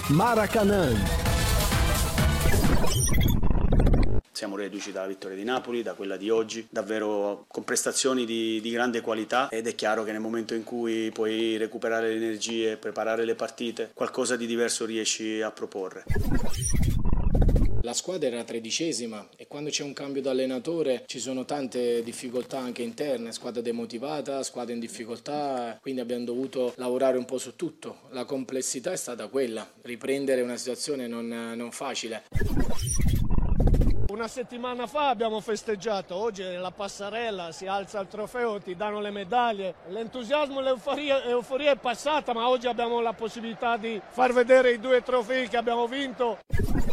Maracanã. Siamo reduci dalla vittoria di Napoli, da quella di oggi, davvero con prestazioni di grande qualità, ed è chiaro che nel momento in cui puoi recuperare le energie, preparare le partite, qualcosa di diverso riesci a proporre. La squadra era 13ª e quando c'è un cambio d'allenatore ci sono tante difficoltà anche interne, squadra demotivata, squadra in difficoltà, quindi abbiamo dovuto lavorare un po' su tutto. La complessità è stata quella, riprendere una situazione non facile. Una settimana fa abbiamo festeggiato, oggi è la passerella, si alza il trofeo, ti danno le medaglie, l'entusiasmo, l'euforia è passata, ma oggi abbiamo la possibilità di far vedere i 2 trofei che abbiamo vinto.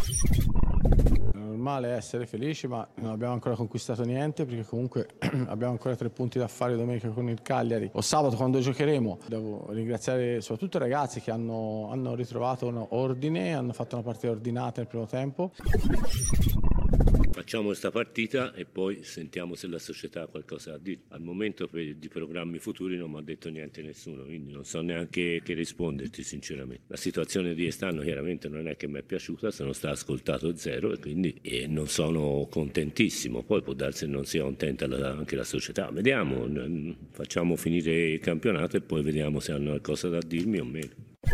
È normale essere felici, ma non abbiamo ancora conquistato niente, perché comunque abbiamo ancora 3 punti da fare domenica con il Cagliari o sabato quando giocheremo. Devo ringraziare soprattutto i ragazzi che hanno ritrovato un ordine, hanno fatto una partita ordinata nel primo tempo. Facciamo questa partita e poi sentiamo se la società ha qualcosa da dire. Al momento di programmi futuri non mi ha detto niente nessuno, quindi non so neanche che risponderti sinceramente. La situazione di quest'anno chiaramente non è che mi è piaciuta, sono stato ascoltato zero e quindi non sono contentissimo. Poi può darsi che non sia contenta anche la società. Vediamo, facciamo finire il campionato e poi vediamo se hanno qualcosa da dirmi o meno.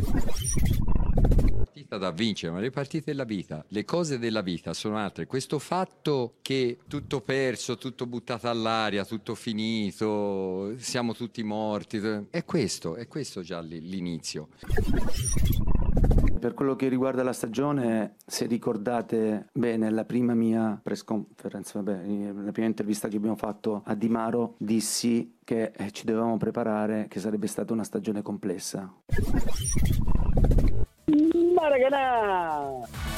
Da vincere, ma le partite della vita, le cose della vita sono altre. Questo fatto che tutto perso, tutto buttato all'aria, tutto finito, siamo tutti morti, è questo già l'inizio. Per quello che riguarda la stagione, se ricordate bene la prima mia press conference, la prima intervista che abbiamo fatto a Di Maro, dissi che ci dovevamo preparare, che sarebbe stata una stagione complessa. Maracanã!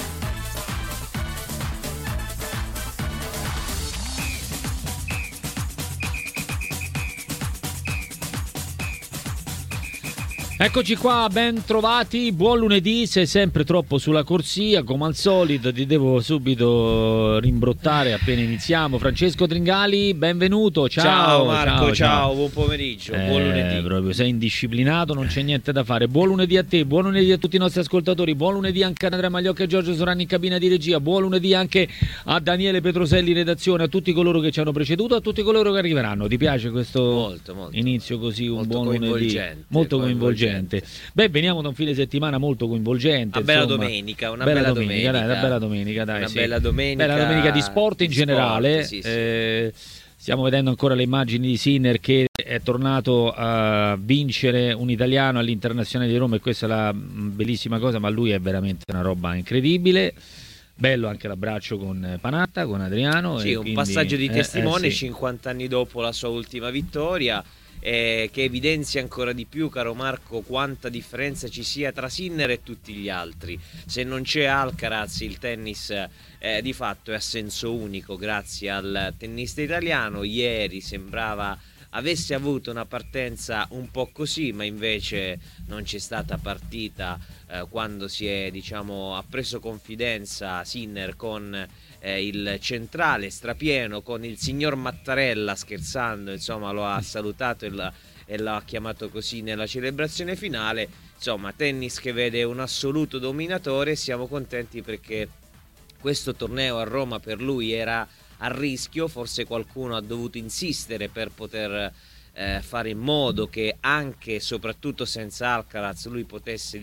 Eccoci qua, ben trovati, buon lunedì. Sei sempre troppo sulla corsia, come al solito ti devo subito rimbrottare appena iniziamo. Francesco Tringali, benvenuto, ciao Marco, ciao, buon pomeriggio, buon lunedì. Proprio sei indisciplinato, non c'è niente da fare. Buon lunedì a te, buon lunedì a tutti i nostri ascoltatori, buon lunedì anche a Andrea Magliocca e Giorgio Sorani in cabina di regia, buon lunedì anche a Daniele Petroselli in redazione, a tutti coloro che ci hanno preceduto, a tutti coloro che arriveranno. Ti piace questo molto, inizio così, un molto buon lunedì? Molto coinvolgente. Beh, veniamo da un fine settimana molto coinvolgente. Una bella domenica, dai, una bella domenica di sport in generale. Sì. Stiamo vedendo ancora le immagini di Sinner che è tornato a vincere un italiano all'Internazionale di Roma, e questa è la bellissima cosa, ma lui è veramente una roba incredibile. Bello anche l'abbraccio con Panatta, con Adriano. Sì, un passaggio di testimone 50 anni dopo la sua ultima vittoria. Che evidenzia ancora di più, caro Marco, quanta differenza ci sia tra Sinner e tutti gli altri. Se non c'è Alcaraz, il tennis di fatto è a senso unico grazie al tennista italiano. Ieri sembrava avesse avuto una partenza un po' così, ma invece non c'è stata partita quando ha preso confidenza Sinner con il centrale strapieno, con il signor Mattarella, scherzando, insomma lo ha salutato e l'ha chiamato così nella celebrazione finale. Insomma, tennis che vede un assoluto dominatore. Siamo contenti perché questo torneo a Roma per lui era a rischio, forse qualcuno ha dovuto insistere per poter fare in modo che anche e soprattutto senza Alcaraz lui potesse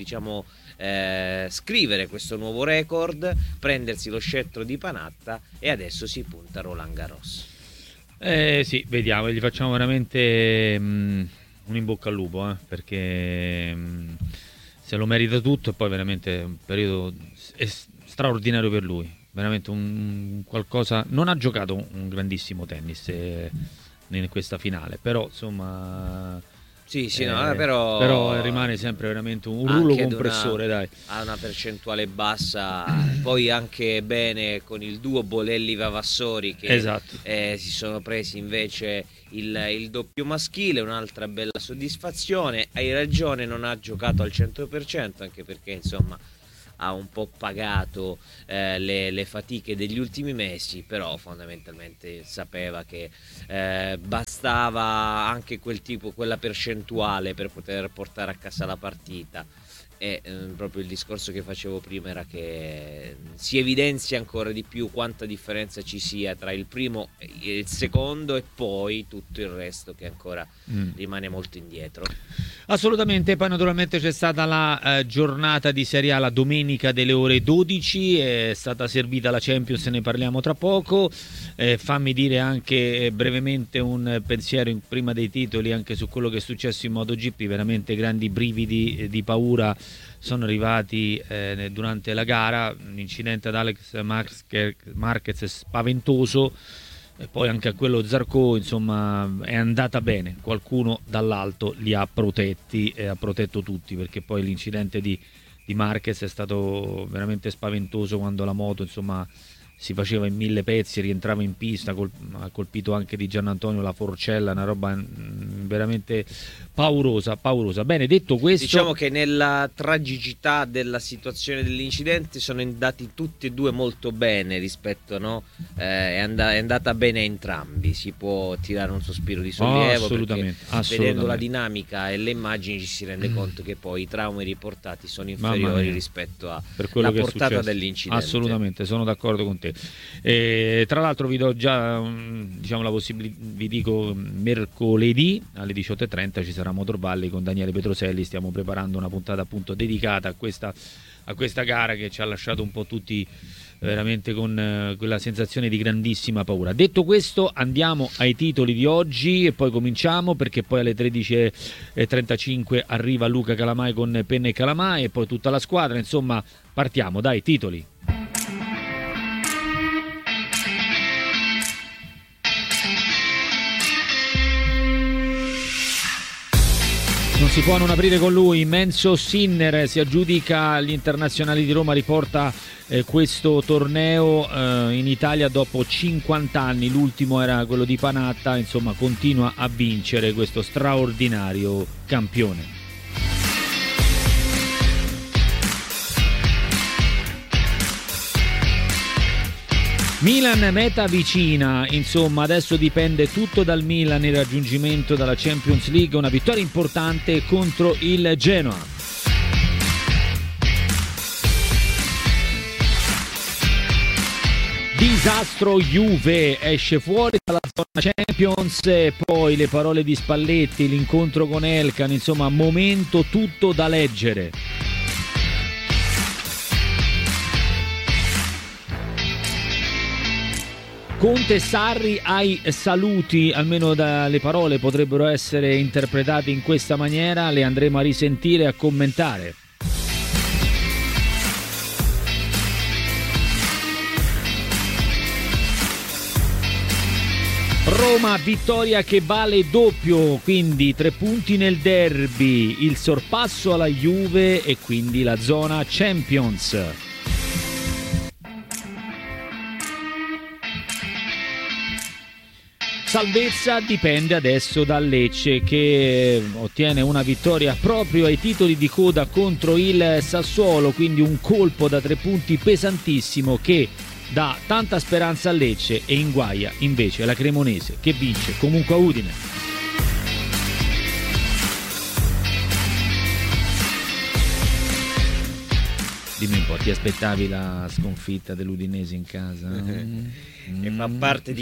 scrivere questo nuovo record, prendersi lo scettro di Panatta, e adesso si punta a Roland Garros. Sì, vediamo, gli facciamo veramente un in bocca al lupo, perché se lo merita tutto, e poi veramente un periodo straordinario per lui, veramente un qualcosa. Non ha giocato un grandissimo tennis in questa finale, però insomma però rimane sempre veramente un rullo compressore, dai. Ha una percentuale bassa, poi anche bene con il duo Bolelli-Vavassori che si sono presi invece il doppio maschile, un'altra bella soddisfazione. Hai ragione, non ha giocato al 100%, anche perché insomma ha un po' pagato le fatiche degli ultimi mesi, però fondamentalmente sapeva che bastava anche quella percentuale per poter portare a casa la partita. e proprio il discorso che facevo prima era che si evidenzia ancora di più quanta differenza ci sia tra il primo e il secondo, e poi tutto il resto che ancora rimane molto indietro. Assolutamente. Poi naturalmente c'è stata la giornata di Serie A la domenica delle ore 12, è stata servita la Champions, ne parliamo tra poco. Fammi dire anche brevemente un pensiero prima dei titoli anche su quello che è successo in MotoGP. Veramente grandi brividi di paura sono arrivati durante la gara. L'incidente ad Alex Marquez è spaventoso, e poi anche a quello Zarco, insomma, è andata bene. Qualcuno dall'alto li ha protetti e ha protetto tutti, perché poi l'incidente di Marquez è stato veramente spaventoso, quando la moto, insomma, si faceva in 1000 pezzi, rientrava in pista, ha colpito anche di Giannantonio la forcella, una roba veramente paurosa. Bene, detto questo, diciamo che nella tragicità della situazione dell'incidente sono andati tutti e due molto bene rispetto, no? È andata bene a entrambi, si può tirare un sospiro di sollievo, assolutamente. Vedendo la dinamica e le immagini ci si rende conto che poi i traumi riportati sono inferiori rispetto alla portata dell'incidente. Assolutamente, sono d'accordo con te. Tra l'altro vi do già diciamo la possibilità, vi dico, mercoledì alle 18:30 ci sarà Motor Valley con Daniele Petroselli. Stiamo preparando una puntata appunto dedicata a questa gara che ci ha lasciato un po' tutti veramente con quella sensazione di grandissima paura. Detto questo, andiamo ai titoli di oggi e poi cominciamo, perché poi alle 13:35 arriva Luca Calamai con Penna e Calamai e poi tutta la squadra. Insomma, partiamo, dai, titoli. Non si può non aprire con lui. Menzo Sinner si aggiudica gli internazionali di Roma, riporta questo torneo in Italia dopo 50 anni, l'ultimo era quello di Panatta, insomma continua a vincere questo straordinario campione. Milan meta vicina, insomma adesso dipende tutto dal Milan il raggiungimento della Champions League, una vittoria importante contro il Genoa. Disastro Juve, esce fuori dalla zona Champions, e poi le parole di Spalletti, l'incontro con Elkan, insomma momento tutto da leggere. Conte Sarri ai saluti, almeno dalle parole potrebbero essere interpretate in questa maniera, le andremo a risentire e a commentare. Roma, vittoria che vale doppio, quindi 3 punti nel derby, il sorpasso alla Juve e quindi la zona Champions. Salvezza dipende adesso dal Lecce, che ottiene una vittoria proprio ai titoli di coda contro il Sassuolo, quindi un colpo da 3 punti pesantissimo che dà tanta speranza al Lecce, e inguaia invece la Cremonese che vince comunque a Udine. Dimmi un po', ti aspettavi la sconfitta dell'Udinese in casa? E fa parte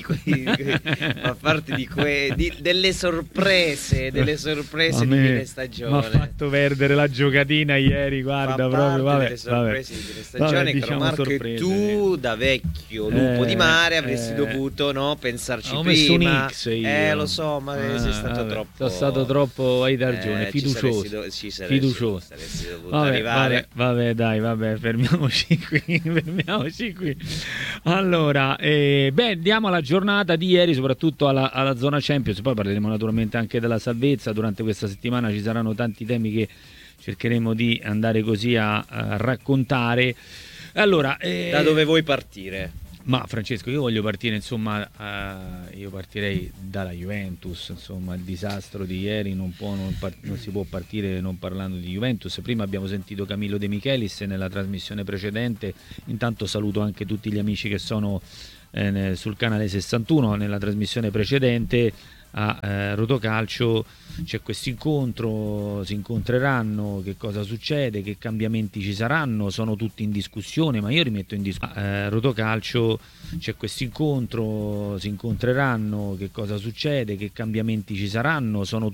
delle sorprese di fine stagione. Mi ha fatto perdere la giocatina ieri, guarda, proprio delle sorprese di fine stagione. Diciamo Marco, e tu da vecchio lupo di mare avresti dovuto pensarci ho prima. Ho messo un X io. Lo so, ma sei stato troppo. Sono stato troppo, hai ragione, fiducioso. Fiducioso. Saresti dovuto arrivare. Vabbè, fermiamoci qui. Allora, andiamo alla giornata di ieri, soprattutto alla zona Champions, poi parleremo naturalmente anche della salvezza. Durante questa settimana ci saranno tanti temi che cercheremo di andare così a raccontare. Allora, da dove vuoi partire? Ma Francesco, io voglio partire, insomma, io partirei dalla Juventus, insomma, il disastro di ieri non si può partire non parlando di Juventus. Prima abbiamo sentito Camillo De Michelis nella trasmissione precedente, intanto saluto anche tutti gli amici che sono sul canale 61 nella trasmissione precedente. a Rotocalcio c'è questo incontro, si incontreranno, che cosa succede, che cambiamenti ci saranno, sono tutti in discussione, ma io rimetto in discussione. Rotocalcio c'è questo incontro, si incontreranno, che cosa succede, che cambiamenti ci saranno, sono